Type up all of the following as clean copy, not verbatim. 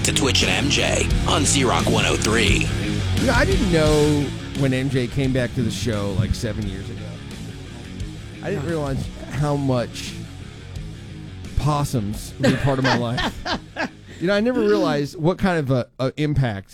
back to Twitch and MJ on Z-Rock 103. You know, I didn't know when MJ came back to the show like 7 years ago. I didn't realize how much possums would be part of my life. You know, I never realized what kind of a impact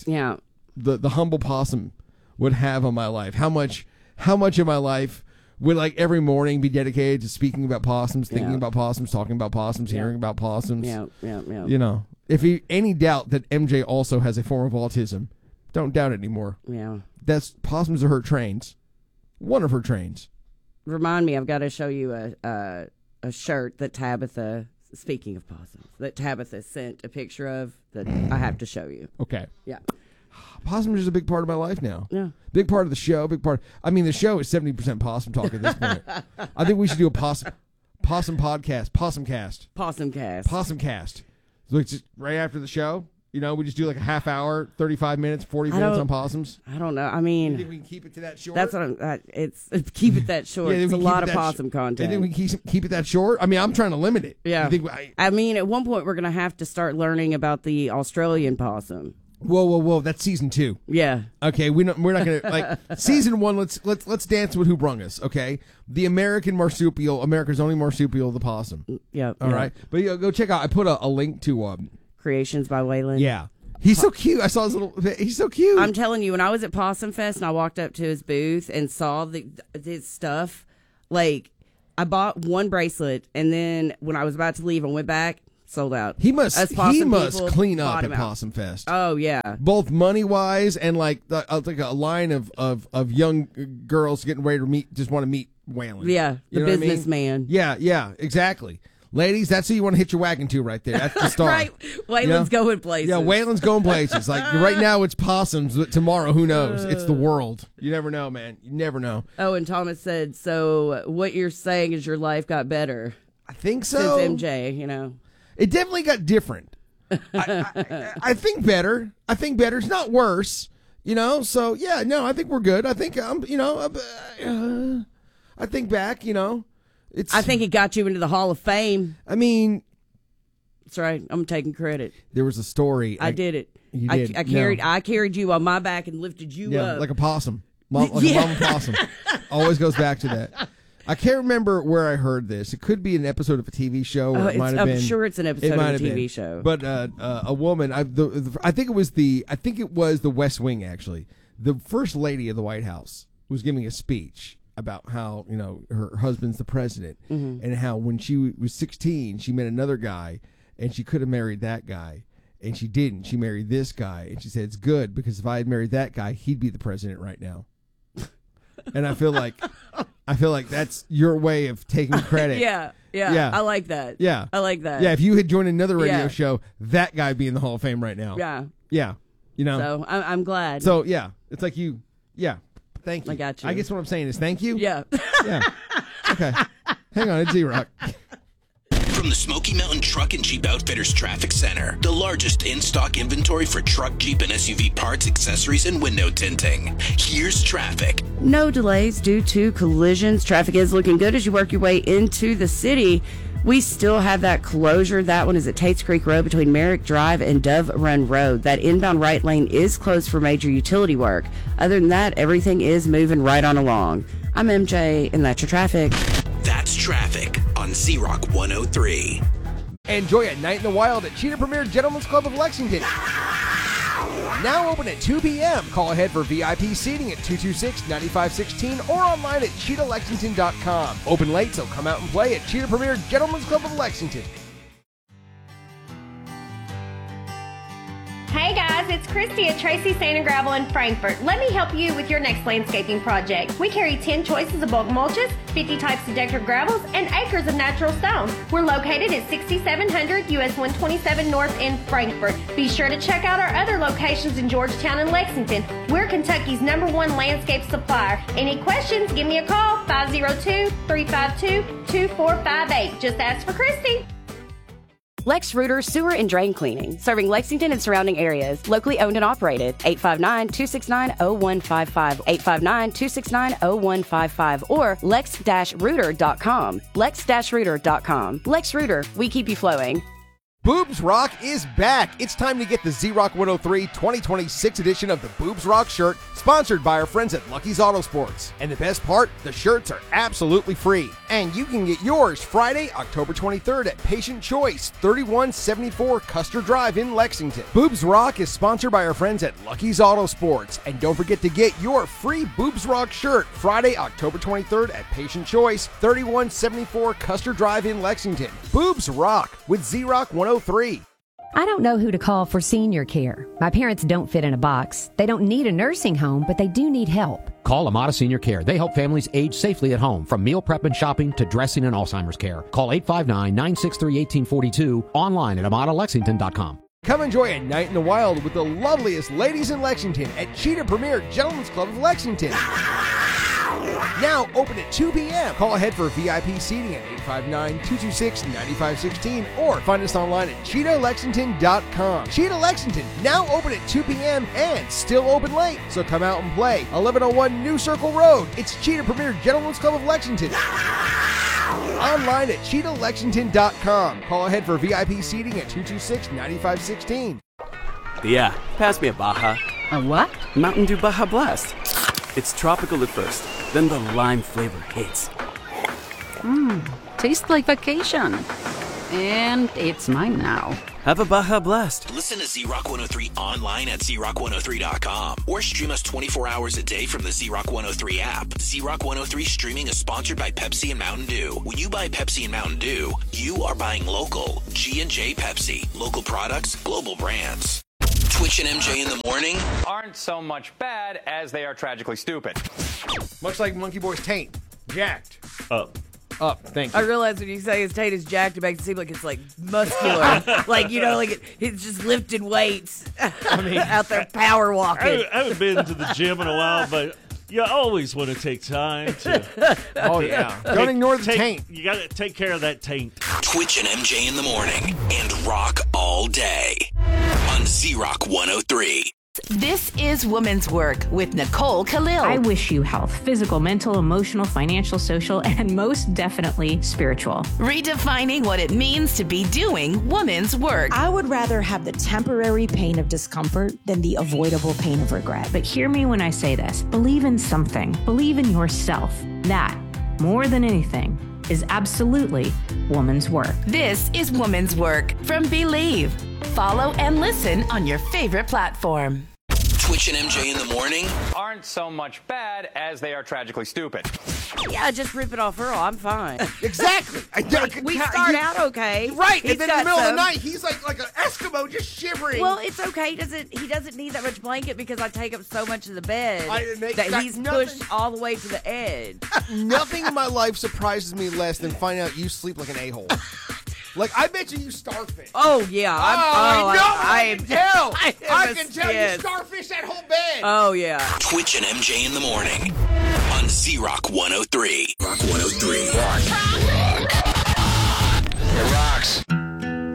the humble possum would have on my life. How much of my life would, like, every morning be dedicated to speaking about possums, thinking about possums, talking about possums, hearing about possums. Yeah. You know, if you any doubt that MJ also has a form of autism, don't doubt it anymore. Yeah. Possums are her trains. One of her trains. Remind me, I've got to show you a shirt that Tabitha, speaking of possums, that Tabitha sent a picture of that I have to show you. Okay. Yeah. Possums is a big part of my life now. Yeah. Big part of the show. I mean, the show is 70% possum talk at this point. I think we should do a possum podcast. Possumcast. Possumcast. So it's just right after the show. You know, we just do like a half hour, 35 minutes, 40 minutes on possums. I don't know. I mean, you think we can keep it to that short? That's what it's keep it that short. It's a lot of possum content. You think we can keep it that short? I mean, I'm trying to limit it. Yeah. I mean, at one point we're going to have to start learning about the Australian possum. Whoa! That's season 2. Yeah. Okay, we're not gonna like season 1. Let's dance with who brung us. Okay, the American marsupial, America's only marsupial, the possum. Yeah. All right, but go check out. I put a link to Creations by Waylon. Yeah, he's so cute. I saw his little. He's so cute. I'm telling you, when I was at Possum Fest and I walked up to his booth and saw his stuff, like I bought one bracelet and then when I was about to leave, I went back. Sold out. He must clean up at Possum Fest. Oh yeah, both money wise and like a line of young girls getting ready to want to meet Waylon. Yeah, the businessman. Yeah, exactly. Ladies, that's who you want to hit your wagon to right there. That's the star. Right, Waylon's going places. Yeah, Waylon's going places. Like right now, it's possums, but tomorrow, who knows? It's the world. You never know, man. You never know. Oh, and Thomas said, so what you're saying is your life got better. I think so. Since MJ, you know. It definitely got different. I think better. I think better. It's not worse, you know. So yeah, no, I think we're good. I think I think back, you know. I think it got you into the Hall of Fame. I mean, that's right. I'm taking credit. There was a story. I did it. You did. I carried you on my back and lifted you up like a possum, like a mama possum. Always goes back to that. I can't remember where I heard this. It could be an episode of a TV show. Or it might have been. I'm sure it's an episode of a TV show. But a woman, I think it was the West Wing actually. The first lady of the White House was giving a speech about how, you know, her husband's the president, and how when she was 16, she met another guy, and she could have married that guy, and she didn't. She married this guy, and she said it's good because if I had married that guy, he'd be the president right now. And I feel like that's your way of taking credit. Yeah. I like that. Yeah. I like that. Yeah, if you had joined another radio show, that guy would be in the Hall of Fame right now. Yeah. You know. So I'm glad. So yeah, it's like you. Yeah. Thank you. I got you. I guess what I'm saying is thank you. Yeah. Yeah. Okay. Hang on, it's Z-Rock. From the Smoky Mountain Truck and Jeep Outfitters Traffic Center, the largest in-stock inventory for truck, Jeep, and SUV parts, accessories, and window tinting. Here's traffic. No delays due to collisions. Traffic is looking good as you work your way into the city. We still have that closure. That one is at Tates Creek Road between Merrick Drive and Dove Run Road. That inbound right lane is closed for major utility work. Other than that, everything is moving right on along. I'm MJ, and that's your traffic. That's traffic on Z-Rock 103. Enjoy a night in the wild at Cheetah Premier Gentlemen's Club of Lexington. Now open at 2 p.m. Call ahead for VIP seating at 226-9516 or online at cheetahlexington.com. Open late, so come out and play at Cheetah Premier Gentlemen's Club of Lexington. Hey guys, it's Christy at Tracy Sand and Gravel in Frankfort. Let me help you with your next landscaping project. We carry 10 choices of bulk mulches, 50 types of decorative gravels, and acres of natural stone. We're located at 6700 US 127 North in Frankfort. Be sure to check out our other locations in Georgetown and Lexington. We're Kentucky's #1 landscape supplier. Any questions, give me a call, 502-352-2458. Just ask for Christy. Lex Rooter Sewer and Drain Cleaning, serving Lexington and surrounding areas. Locally owned and operated. 859-269-0155. 859-269-0155 or lex-rooter.com. lex-rooter.com. Lex Rooter, we keep you flowing. Boobs Rock is back. It's time to get the Z-Rock 103 2026 edition of the Boobs Rock shirt, sponsored by our friends at Lucky's Auto Sports. And the best part, the shirts are absolutely free. And you can get yours Friday, October 23rd at Patient Choice, 3174 Custer Drive in Lexington. Boobs Rock is sponsored by our friends at Lucky's Auto Sports. And don't forget to get your free Boobs Rock shirt Friday, October 23rd at Patient Choice, 3174 Custer Drive in Lexington. Boobs Rock with Z-Rock 103. I don't know who to call for senior care. My parents don't fit in a box. They don't need a nursing home, but they do need help. Call Amada Senior Care. They help families age safely at home, from meal prep and shopping to dressing and Alzheimer's care. Call 859-963-1842, online at AmadaLexington.com. Come enjoy a night in the wild with the loveliest ladies in Lexington at Cheetah Premier Gentlemen's Club of Lexington. Now open at 2 p.m. Call ahead for VIP seating at 859-226-9516 or find us online at CheetahLexington.com. Cheetah Lexington, now open at 2 p.m. and still open late. So come out and play. 1101 New Circle Road. It's Cheetah Premier Gentlemen's Club of Lexington. Online at CheetahLexington.com. Call ahead for VIP seating at 226-9516. Yeah, pass me a Baja. A what? Mountain Dew Baja Blast. It's tropical at first, then the lime flavor hits. Tastes like vacation. And it's mine now. Have a Baja Blast. Listen to Z-Rock 103 online at ZRock103.com or stream us 24 hours a day from the Z-Rock 103 app. Z-Rock 103 streaming is sponsored by Pepsi and Mountain Dew. When you buy Pepsi and Mountain Dew, you are buying local. G&J Pepsi. Local products, global brands. Twitch and MJ in the morning aren't so much bad as they are tragically stupid. Much like Monkey Boy's taint. Jacked. Up. Thank you. I realize when you say his taint is jacked, it makes it seem like it's like muscular. Like, you know, like it's just lifting weights. I mean, out there power walking. I haven't been to the gym in a while, but you always want to take time to. Oh, yeah. Don't ignore the taint. You got to take care of that taint. Twitch and MJ in the morning and rock all day on Z-Rock 103. This is Woman's Work with Nicole Khalil. I wish you health, physical, mental, emotional, financial, social, and most definitely spiritual. Redefining what it means to be doing woman's work. I would rather have the temporary pain of discomfort than the avoidable pain of regret. But hear me when I say this. Believe in something. Believe in yourself. That, more than anything, is absolutely woman's work. This is Woman's Work from Believe. Follow and listen on your favorite platform. Twitch and MJ in the morning aren't so much bad as they are tragically stupid. Yeah, just rip it off Earl. I'm fine. Exactly. We start out okay. Right. He's and then in the middle of the some- night, he's like an Eskimo just shivering. Well, it's okay. He doesn't need that much blanket because I take up so much of the bed that he's nothing. pushed all the way to the edge. Nothing in my life surprises me less than finding out you sleep like an a-hole. Like, I bet you starfish. Oh, yeah. I can tell. I can tell you scared. starfish that whole bed. Oh, yeah. Twitch and MJ in the morning on Z-Rock 103. Rock 103. Rock. It rocks.